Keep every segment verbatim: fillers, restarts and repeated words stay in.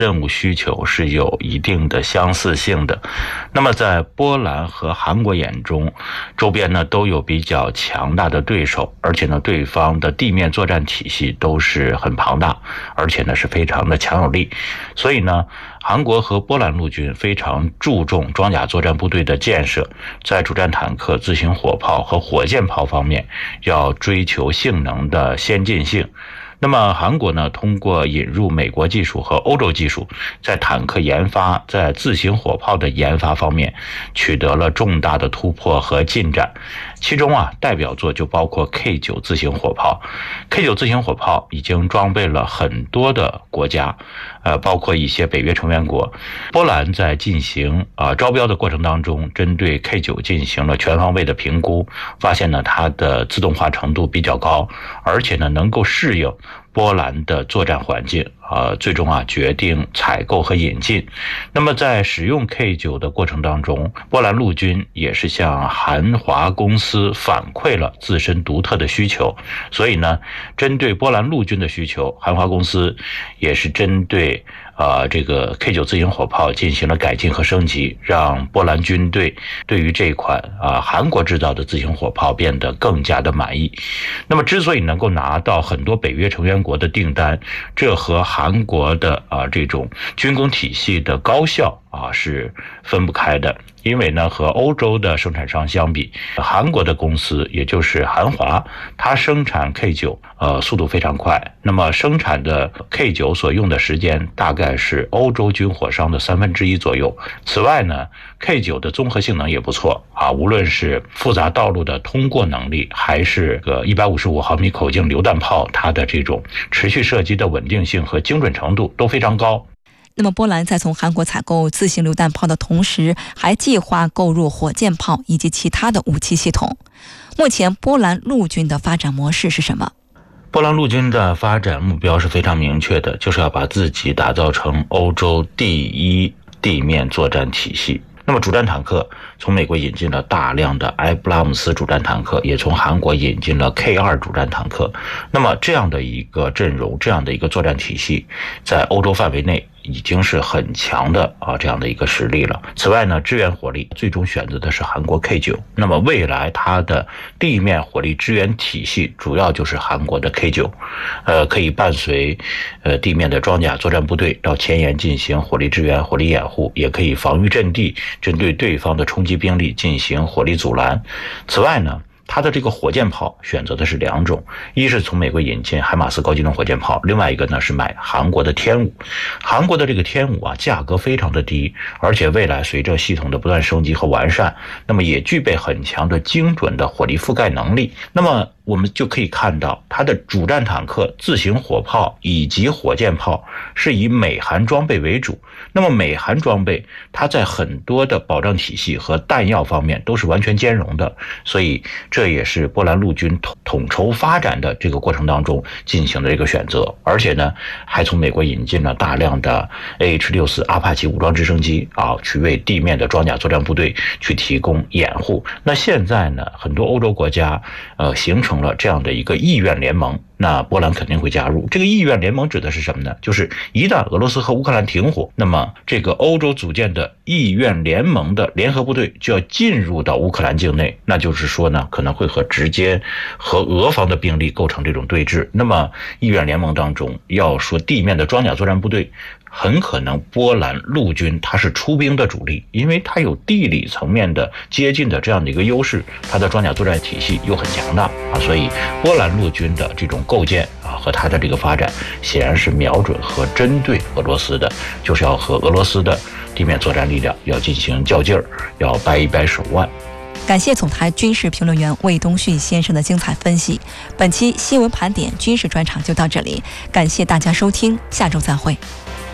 任务需求是有一定的相似性的。那么在波兰和韩国眼中，周边呢都有比较强大的对手，而且呢对方的地面作战体系都是很庞大，而且呢是非常的强有力。所以呢韩国和波兰陆军非常注重装甲作战部队的建设，在主战坦克、自行火炮和火箭炮方面要追求性能的先进性。那么韩国呢，通过引入美国技术和欧洲技术，在坦克研发、在自行火炮的研发方面取得了重大的突破和进展。其中啊，代表作就包括 K 九 自行火炮。K 九 自行火炮已经装备了很多的国家，呃，包括一些北约成员国。波兰在进行啊、呃、招标的过程当中，针对 K 九 进行了全方位的评估，发现呢它的自动化程度比较高，而且呢能够适应波兰的作战环境，呃，最终啊决定采购和引进。那么在使用 K 九 的过程当中，波兰陆军也是向韩华公司反馈了自身独特的需求，所以呢，针对波兰陆军的需求，韩华公司也是针对呃，这个 K 九 自行火炮进行了改进和升级，让波兰军队对于这款啊、呃、韩国制造的自行火炮变得更加的满意。那么，之所以能够拿到很多北约成员国的订单，这和韩国的啊、呃、这种军工体系的高效啊是分不开的。因为呢，和欧洲的生产商相比，韩国的公司也就是韩华，它生产 K 九，呃，速度非常快。那么生产的 K 九 所用的时间大概是欧洲军火商的三分之一左右。此外呢 ，K 九 的综合性能也不错啊，无论是复杂道路的通过能力，还是个一百五十五毫米口径榴弹炮，它的这种持续射击的稳定性和精准程度都非常高。 那么波兰在从韩国采购自行榴弹炮的同时，还计划购入火箭炮以及其他的武器系统。目前波兰陆军的发展模式是什么？ 波兰陆军的发展目标是非常明确的，就是要把自己打造成欧洲第一地面作战体系。那么主战坦克从美国引进了大量的埃布拉姆斯主战坦克，也从韩国引进了 K 二 主战坦克。那么这样的一个阵容，这样的一个作战体系，在欧洲范围内已经是很强的啊这样的一个实力了。此外呢，支援火力最终选择的是韩国 K 九， 那么未来它的地面火力支援体系主要就是韩国的 K 九， 呃，可以伴随呃地面的装甲作战部队到前沿进行火力支援、火力掩护，也可以防御阵地，针对对方的冲击兵力进行火力阻拦。此外呢，它的这个火箭炮选择的是两种，一是从美国引进海马斯高机动火箭炮，另外一个呢是买韩国的天五。韩国的这个天五啊，价格非常的低，而且未来随着系统的不断升级和完善，那么也具备很强的精准的火力覆盖能力。那么我们就可以看到，它的主战坦克、自行火炮以及火箭炮是以美韩装备为主。那么美韩装备，它在很多的保障体系和弹药方面都是完全兼容的，所以这也是波兰陆军统统筹发展的这个过程当中进行的这个选择。而且呢，还从美国引进了大量的 A H 六十四 阿帕奇武装直升机啊，去为地面的装甲作战部队去提供掩护。那现在呢，很多欧洲国家呃形成了这样的一个意愿联盟，那波兰肯定会加入。这个意愿联盟指的是什么呢？就是一旦俄罗斯和乌克兰停火，那么这个欧洲组建的意愿联盟的联合部队就要进入到乌克兰境内，那就是说呢，可能会和直接和俄方的兵力构成这种对峙。那么意愿联盟当中要说地面的装甲作战部队，很可能波兰陆军它是出兵的主力，因为它有地理层面的接近的这样的一个优势，它的装甲作战体系又很强大啊，所以波兰陆军的这种构建啊和它的这个发展显然是瞄准和针对俄罗斯的，就是要和俄罗斯的地面作战力量要进行较劲儿，要掰一掰手腕。 感谢总台军事评论员魏东旭先生的精彩分析。本期新闻盘点军事专场就到这里，感谢大家收听，下周再会。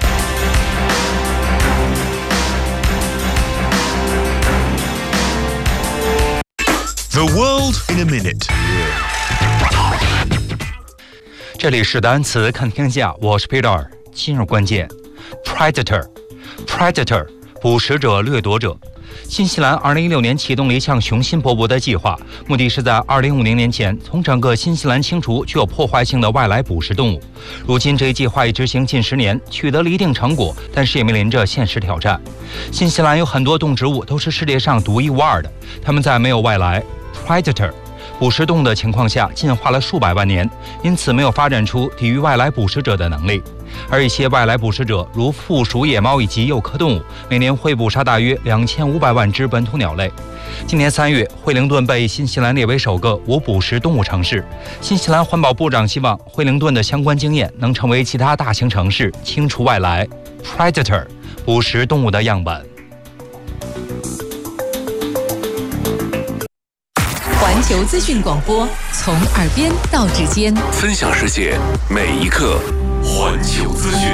The world in a minute。 这里是单词看天下，我是 Peter。今日关键 Predator Predator 捕食者掠夺者， 新西兰二零一六年启动了一项雄心勃勃的计划，目的是在二零五零年前从整个新西兰清除具有破坏性的外来捕食动物。如今这一计划已执行近十年，取得了一定成果，但是也面临着现实挑战。新西兰有很多动植物都是世界上独一无二的，它们在没有外来 predator 捕食动物的情况下进化了数百万年，因此没有发展出抵御外来捕食者的能力。而一些外来捕食者，如附属野猫以及幼科动物，每年会捕杀大约两千五百万只本土鸟类。今年三月，惠灵顿被新西兰列为首个无捕食动物城市。新西兰环保部长希望惠灵顿的相关经验能成为其他大型城市清除外来 predator 捕食动物的样本。 环球资讯广播，从耳边到指尖， 分享世界每一刻。环球资讯，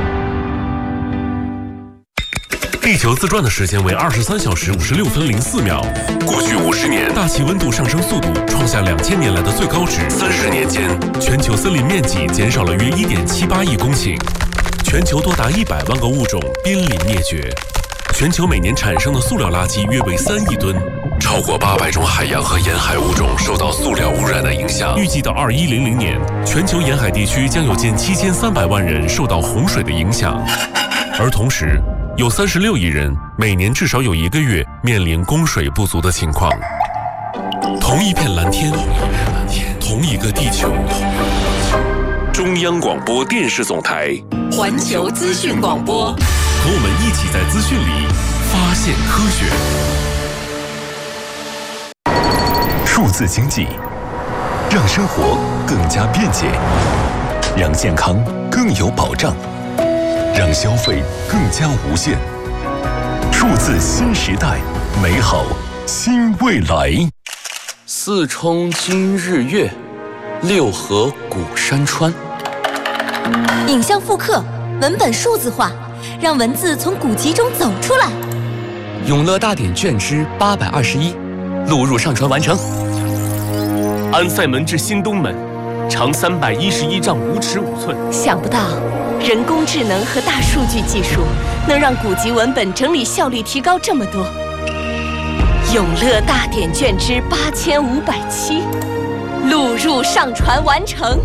地球自转的时间为二十三小时五十六分零四秒。过去五十年，大气温度上升速度创下两千年来的最高值。三十年间，全球森林面积减少了约一点七八亿公顷，全球多达一百万个物种濒临灭绝。全球每年产生的塑料垃圾约为三亿吨，超过八百种海洋和沿海物种受到塑料污染的影响。预计到二一零零年，全球沿海地区将有近七千三百万人受到洪水的影响，而同时，有三十六亿人每年至少有一个月面临供水不足的情况。同一片蓝天，同一个地球。中央广播电视总台， 环球资讯广播， 和我们一起在资讯里发现科学。数字经济让生活更加便捷，让健康更有保障，让消费更加无限。数字新时代，美好新未来。 四冲今日月，六合古山川。 影像复刻，文本数字化，让文字从古籍中走出来。 永乐大典卷之八百二十一，录入上传完成。安塞门至新东门，长三百一十一丈五尺五寸。 想不到，人工智能和大数据技术能让古籍文本整理效率提高这么多。永乐大典卷之八千五百七，录入上传完成。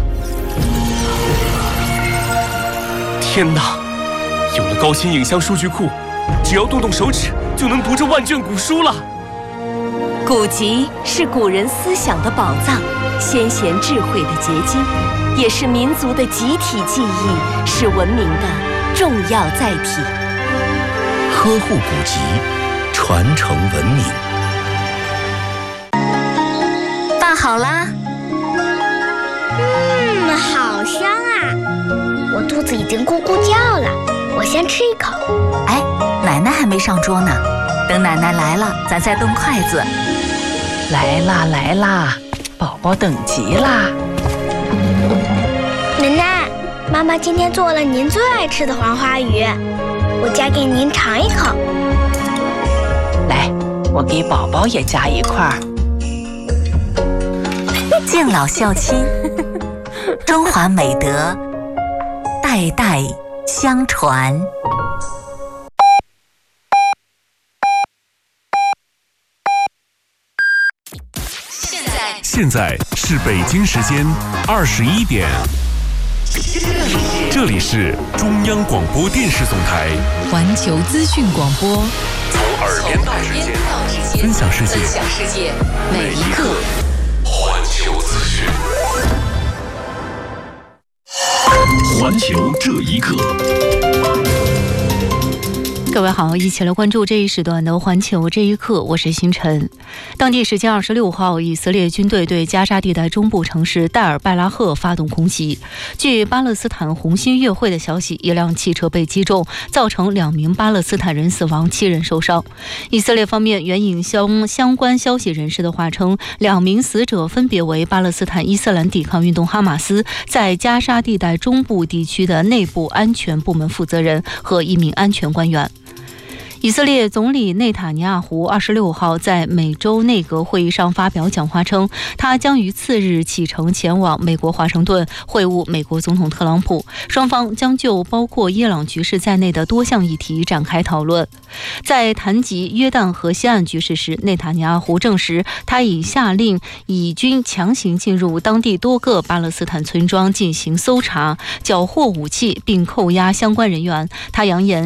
天哪！有了高清影像数据库，只要动动手指就能读这万卷古书了。 古籍是古人思想的宝藏，先贤智慧的结晶，也是民族的集体记忆，是文明的重要载体。 呵护古籍，传承文明。 饭好啦。 嗯，好香啊！我肚子已经咕咕叫了，我先吃一口。 哎，奶奶还没上桌呢，等奶奶来了，咱再动筷子。 来啦来啦，宝宝等急啦！ 奶奶，妈妈今天做了您最爱吃的黄花鱼，我夹给您尝一口。 来，我给宝宝也夹一块。 敬老孝亲，中华美德代代相传。 现在是北京时间二十一点，这里是中央广播电视总台环球资讯广播， 从耳边到指尖，分享世界每一刻。环球资讯，环球这一刻。 各位好，一起来关注这一时段的环球这一刻，我是星辰。当地时间二十六号，以色列军队对加沙地带中部城市戴尔拜拉赫发动空袭。据巴勒斯坦红新月会的消息，一辆汽车被击中，造成两名巴勒斯坦人死亡，七人受伤。以色列方面援引相相关消息人士的话称，两名死者分别为巴勒斯坦伊斯兰抵抗运动哈马斯在加沙地带中部地区的内部安全部门负责人和一名安全官员。 以色列总理内塔尼亚胡二十六号在美洲内阁会议上发表讲话称，他将于次日启程前往美国华盛顿会晤美国总统特朗普，双方将就包括伊朗局势在内的多项议题展开讨论。在谈及约旦河西岸局势时，内塔尼亚胡证实他已下令以军强行进入当地多个巴勒斯坦村庄进行搜查、缴获武器并扣押相关人员。他扬言